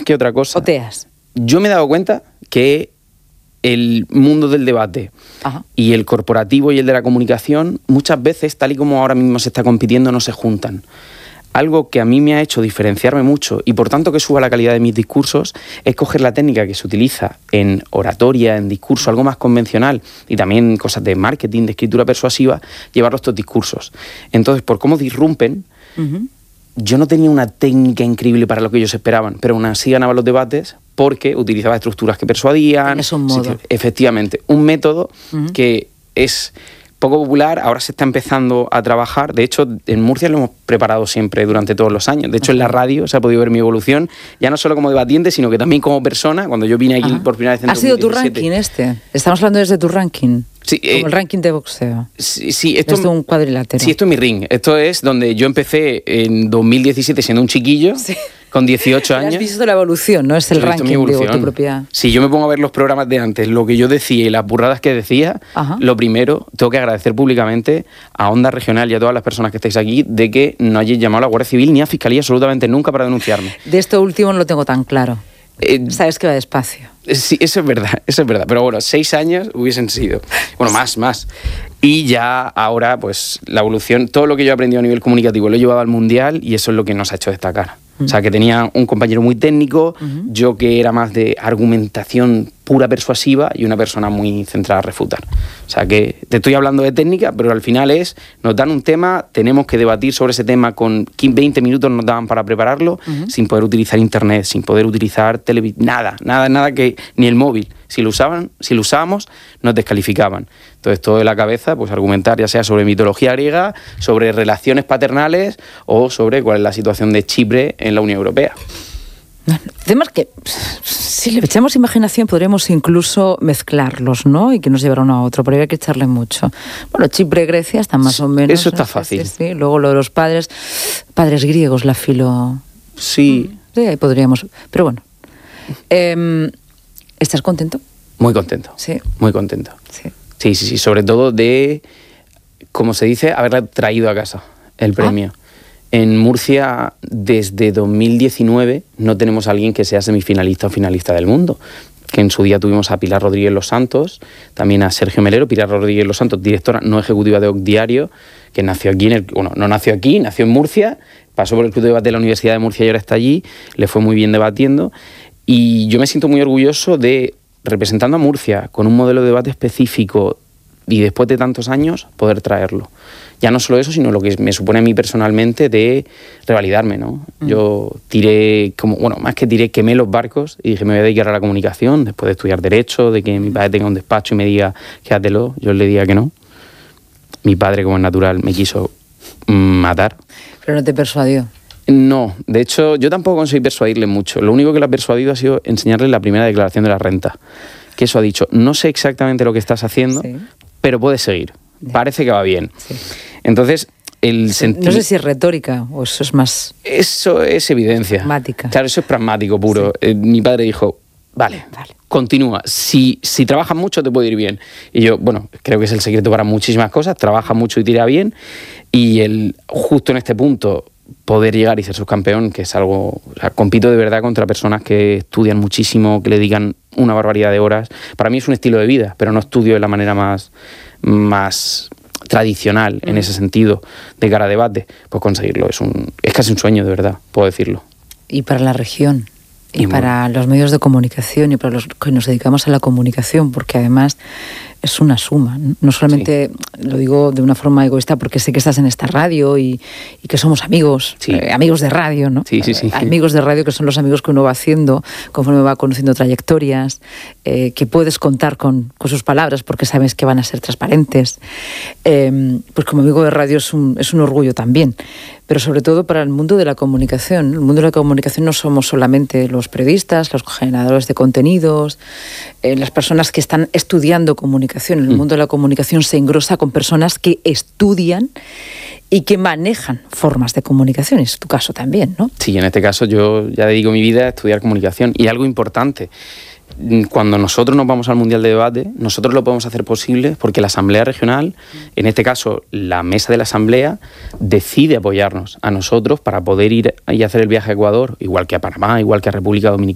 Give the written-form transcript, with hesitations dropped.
que otra cosa, Oteas. yo me he dado cuenta que el mundo del debate y el corporativo y el de la comunicación, muchas veces, tal y como ahora mismo se está compitiendo, no se juntan. Algo que a mí me ha hecho diferenciarme mucho y por tanto que suba la calidad de mis discursos es coger la técnica que se utiliza en oratoria, en discurso, algo más convencional y también cosas de marketing, de escritura persuasiva, llevarlo a estos discursos. Entonces, por cómo disrumpen, yo no tenía una técnica increíble para lo que ellos esperaban, pero aún así ganaba los debates porque utilizaba estructuras que persuadían. Es un modo. Efectivamente, un método que es poco popular, ahora se está empezando a trabajar. De hecho, en Murcia lo hemos preparado siempre durante todos los años. De hecho, en la radio se ha podido ver mi evolución, ya no solo como debatiente, sino que también como persona, cuando yo vine aquí por primera vez en 2017. ¿Ha sido tu ranking este? Estamos hablando desde tu ranking. Sí, como el ranking de boxeo. Sí, esto es un cuadrilátero. Sí, esto es mi ring. Esto es donde yo empecé en 2017 siendo un chiquillo, con 18 años. Has visto la evolución, ¿no? Es el ranking, digo, tu propia... Si yo me pongo a ver los programas de antes, lo que yo decía y las burradas que decía, lo primero, tengo que agradecer públicamente a Onda Regional y a todas las personas que estáis aquí de que no hayáis llamado a la Guardia Civil ni a Fiscalía absolutamente nunca para denunciarme. De esto último no lo tengo tan claro. Sabes que va despacio. Sí, eso es verdad. Pero bueno, 6 años hubiesen sido. Bueno, más. Y ya ahora, pues, la evolución, todo lo que yo he aprendido a nivel comunicativo lo he llevado al Mundial y eso es lo que nos ha hecho destacar. O sea, que tenía un compañero muy técnico, yo que era más de argumentación pura persuasiva y una persona muy centrada a refutar. O sea, que te estoy hablando de técnica, pero al final nos dan un tema, tenemos que debatir sobre ese tema con 20 minutos nos daban para prepararlo, sin poder utilizar internet, sin poder utilizar televisión, nada que ni el móvil. Si lo usábamos, nos descalificaban. Entonces, todo de la cabeza, pues argumentar ya sea sobre mitología griega, sobre relaciones paternales o sobre cuál es la situación de Chipre en la Unión Europea. Temas que, si le echamos imaginación, podríamos incluso mezclarlos, ¿no? Y que nos llevaran uno a otro, pero hay que echarle mucho. Bueno, Chipre, Grecia, están más o menos. Eso está fácil. Sí. Luego lo de los padres griegos, la filo... Sí. Sí, ahí podríamos... Pero bueno. ¿Estás contento? Muy contento. Sí. Muy contento. Sí. Sí. Sobre todo de, como se dice, haberla traído a casa el premio. En Murcia, desde 2019, no tenemos a alguien que sea semifinalista o finalista del mundo. Que en su día tuvimos a Pilar Rodríguez Los Santos, también a Sergio Melero. Pilar Rodríguez Los Santos, directora no ejecutiva de OC Diario, que nació aquí, no nació aquí, nació en Murcia, pasó por el Club de Debate de la Universidad de Murcia y ahora está allí, le fue muy bien debatiendo. Y yo me siento muy orgulloso de, representando a Murcia, con un modelo de debate específico y después de tantos años, poder traerlo. Ya no solo eso, sino lo que me supone a mí personalmente de revalidarme, ¿no? Yo quemé los barcos y dije, me voy a dedicar a la comunicación, después de estudiar Derecho, de que mi padre tenga un despacho y me diga, quédatelo, yo le diga que no. Mi padre, como es natural, me quiso matar. ¿Pero no te persuadió? No, de hecho, yo tampoco conseguí persuadirle mucho. Lo único que le ha persuadido ha sido enseñarle la primera declaración de la renta. Que eso ha dicho, no sé exactamente lo que estás haciendo, pero puedes seguir. Parece que va bien. Sí. Entonces, no sé si es retórica o eso es más... Eso es evidencia. Pragmática. Claro, eso es pragmático puro. Sí. Mi padre dijo, vale, continúa. Si trabajas mucho te puede ir bien. Y yo, bueno, creo que es el secreto para muchísimas cosas. Trabaja mucho y tira bien. Y justo en este punto, poder llegar y ser subcampeón, que es algo... O sea, compito de verdad contra personas que estudian muchísimo, que le dedican una barbaridad de horas. Para mí es un estilo de vida, pero no estudio de la manera más tradicional en ese sentido de cara a debate. Pues conseguirlo es casi un sueño, de verdad, puedo decirlo. Y para la región, y para los medios de comunicación, y para los que nos dedicamos a la comunicación, porque además es una suma. No solamente lo digo de una forma egoísta porque sé que estás en esta radio y que somos amigos, amigos de radio, ¿no? Sí. Amigos de radio que son los amigos que uno va haciendo conforme va conociendo trayectorias, que puedes contar con sus palabras porque sabes que van a ser transparentes. Pues como amigo de radio es un orgullo también. Pero sobre todo para el mundo de la comunicación. El mundo de la comunicación no somos solamente los periodistas, los generadores de contenidos, las personas que están estudiando comunicación. El mundo de la comunicación se engrosa con personas que estudian y que manejan formas de comunicación. Es tu caso también, ¿no? Sí, en este caso yo ya dedico mi vida a estudiar comunicación. Y algo importante, cuando nosotros nos vamos al Mundial de Debate, nosotros lo podemos hacer posible porque la Asamblea Regional, en este caso la mesa de la Asamblea, decide apoyarnos a nosotros para poder ir y hacer el viaje a Ecuador, igual que a Panamá, igual que a República Dominicana.